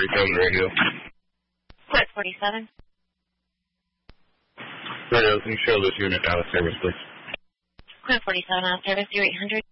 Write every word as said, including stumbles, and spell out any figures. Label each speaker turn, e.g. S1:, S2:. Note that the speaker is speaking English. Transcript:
S1: forty-seven radio.
S2: Quit forty-seven.
S1: Radio, can you show this unit out of service, please?
S2: Quit forty-seven out of service, zero eight hundred.